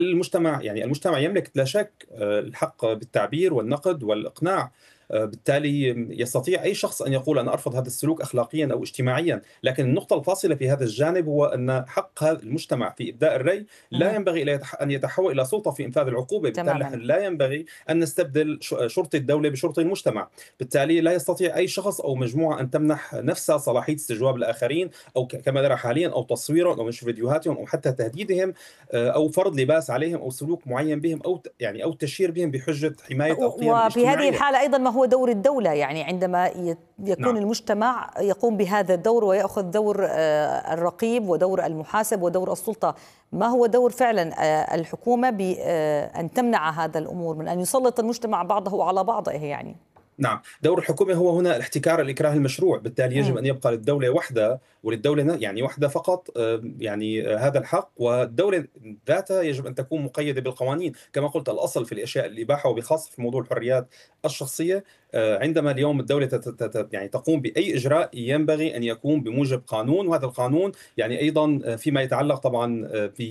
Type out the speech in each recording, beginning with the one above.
المجتمع يعني المجتمع يملك لا شك الحق بالتعبير والنقد والإقناع. بالتالي يستطيع أي شخص أن يقول أنا أرفض هذا السلوك أخلاقيا أو اجتماعيا، لكن النقطة الفاصلة في هذا الجانب هو أن حق هذا المجتمع في إبداء الرأي لا مهم. ينبغي أن يتحول إلى سلطة في إنفاذ العقوبة. بالتالي نحن تماما. لا ينبغي أن نستبدل شرطة الدولة بشرطة المجتمع. بالتالي لا يستطيع أي شخص أو مجموعة أن تمنح نفسها صلاحية استجواب الآخرين، أو كما نرى حاليا، أو تصويرهم أو نشر فيديوهاتهم أو حتى تهديدهم، أو فرض لباس عليهم أو سلوك معين بهم، أو يعني أو التشهير بهم بحجة حماية القيم وفي هذه الاجتماعية. الحالة أيضا ما هو دور الدولة؟ يعني عندما يكون نعم. المجتمع يقوم بهذا الدور ويأخذ دور الرقيب ودور المحاسب ودور السلطة، ما هو دور فعلا الحكومة بأن تمنع هذا الأمور من أن يسلط المجتمع بعضه على بعضه يعني؟ نعم، دور الحكومة هو هنا الاحتكار الإكراه المشروع. بالتالي يجب مم. أن يبقى للدولة وحدة، وللدولة يعني وحدة فقط، يعني هذا الحق. والدولة ذاتها يجب أن تكون مقيدة بالقوانين. كما قلت، الأصل في الأشياء الإباحة، وبخاصة في موضوع الحريات الشخصية. عندما اليوم الدولة يعني تقوم بأي إجراء ينبغي أن يكون بموجب قانون، وهذا القانون يعني أيضا فيما يتعلق طبعا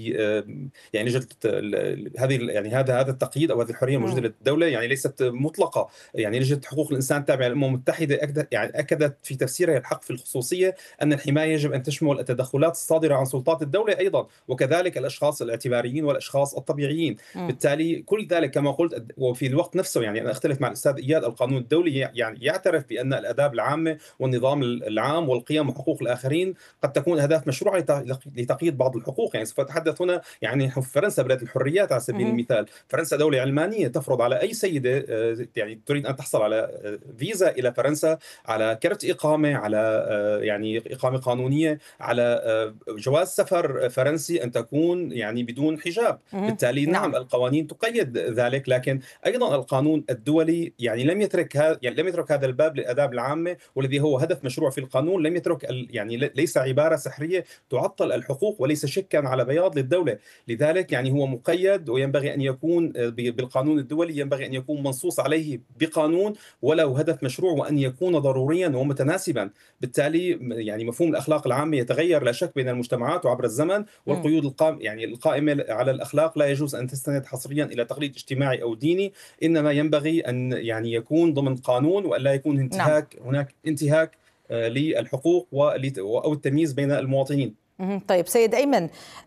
يعني هذه يعني هذا التقييد أو هذه الحرية الموجودة مم. للدولة يعني ليست مطلقة. يعني لجنة حقوق الإنسان التابعة للأمم المتحدة أكدت في تفسيرها الحق في الخصوصية أن الحماية يجب أن تشمل التدخلات الصادرة عن سلطات الدولة أيضا، وكذلك الأشخاص الاعتباريين والأشخاص الطبيعيين. مم. بالتالي كل ذلك كما قلت، وفي الوقت نفسه يعني أنا أختلف مع الأستاذ إياد، القانون الدولي يعني يعترف بأن الآداب العامة والنظام العام والقيم وحقوق الآخرين قد تكون أهداف مشروعة لتقييد بعض الحقوق. يعني سوف أتحدث هنا يعني في فرنسا بلاد الحريات على سبيل مم. المثال. فرنسا دولة علمانية تفرض على أي سيدة يعني تريد أن تحصل على فيزا إلى فرنسا، على كرت إقامة، على يعني إقامة قانونية، على جواز سفر فرنسي، أن تكون يعني بدون حجاب. مم. بالتالي نعم، نعم. القوانين تقيد ذلك، لكن أيضا القانون الدولي يعني لم يترك هذا الباب للآداب العامة، والذي هو هدف مشروع في القانون. لم يترك يعني ليس عبارة سحرية تعطل الحقوق، وليس شكا على بياض للدولة. لذلك يعني هو مقيد، وينبغي أن يكون بالقانون الدولي، ينبغي أن يكون منصوص عليه بقانون وله هدف مشروع، وأن يكون ضروريا ومتناسبا. بالتالي يعني مفهوم الأخلاق العامة يتغير لا شك بين المجتمعات وعبر الزمن، مم. والقيود يعني القائمة على الأخلاق لا يجوز أن تستند حصريا إلى تقليد اجتماعي أو ديني، إنما ينبغي أن يعني يكون ضمن قانون، وألا يكون نعم. هناك انتهاك للحقوق أو التمييز بين المواطنين. مم. طيب سيد أيمن،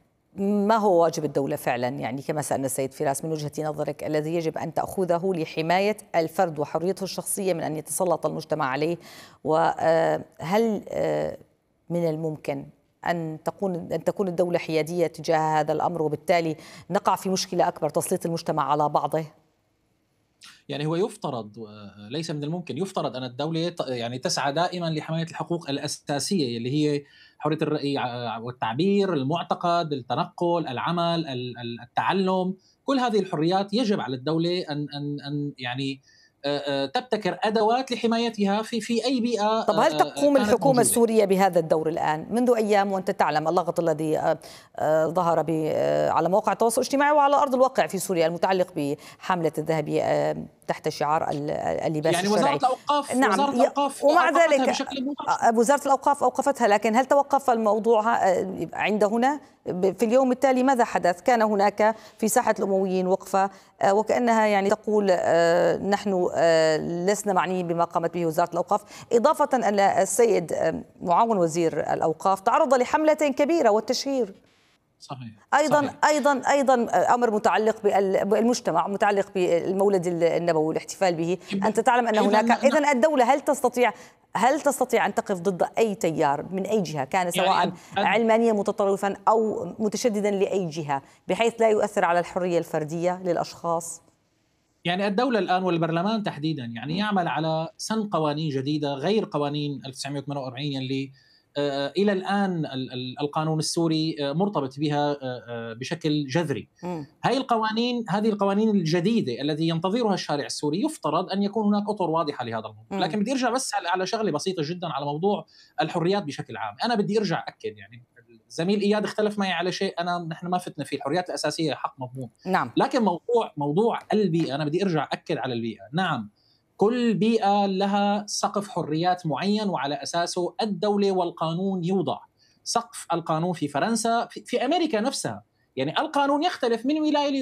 ما هو واجب الدولة فعلا، يعني كما سألنا السيد فراس، من وجهة نظرك الذي يجب أن تأخذه لحماية الفرد وحريته الشخصية من أن يتسلط المجتمع عليه؟ وهل من الممكن أن تكون الدولة حيادية تجاه هذا الأمر، وبالتالي نقع في مشكلة أكبر، تسليط المجتمع على بعضه؟ يعني هو يفترض، ليس من الممكن، يفترض أن الدولة يعني تسعى دائما لحماية الحقوق الأساسية اللي هي حرية الرأي والتعبير، المعتقد، التنقل، العمل، التعلم. كل هذه الحريات يجب على الدولة أن يعني تبتكر أدوات لحمايتها في أي بيئة طب هل تقوم كانت الحكومة موجودة. السورية بهذا الدور الآن منذ أيام؟ وأنت تعلم اللغط الذي ظهر على مواقع التواصل الاجتماعي وعلى أرض الواقع في سوريا المتعلق بحملة الذهبية تحت شعار اللباس يعني الشرعي. نعم، وزارة الأوقاف ومع أوقفتها ذلك بشكل مباشر. وزارة الأوقاف أوقفتها، لكن هل توقف الموضوع عند هنا؟ في اليوم التالي ماذا حدث؟ كان هناك في ساحة الأمويين وقفة وكأنها يعني تقول نحن لسنا معنيين بما قامت به وزارة الأوقاف، إضافة أن السيد معاون وزير الأوقاف تعرض لحملة كبيرة والتشهير. صحيح. أيضا صحيح. أمر متعلق بالمجتمع، متعلق بالمولد النبوي والاحتفال به. أنت تعلم أن هناك، إذن الدولة هل تستطيع أن تقف ضد أي تيار من أي جهة كان، سواء يعني علمانيا متطرفا أو متشددا لأي جهة، بحيث لا يؤثر على الحرية الفردية للأشخاص؟ يعني الدولة الآن والبرلمان تحديدا يعني يعمل على سن قوانين جديدة غير قوانين 1948 اللي إلى الآن القانون السوري مرتبط بها بشكل جذري. هذه القوانين الجديدة التي ينتظرها الشارع السوري يفترض أن يكون هناك أطر واضحة لهذا الموضوع. لكن بدي أرجع بس على شغلة بسيطة جدا على موضوع الحريات بشكل عام. أنا بدي أرجع أكد، يعني الزميل إياد اختلف معي على شيء نحن ما فتنا فيه، الحريات الأساسية حق مضمون. نعم. لكن موضوع البيئة، أنا بدي أرجع أكد على البيئة. نعم، كل بيئة لها سقف حريات معين، وعلى أساسه الدولة والقانون يوضع. سقف القانون في فرنسا، في أمريكا نفسها، يعني القانون يختلف من ولاية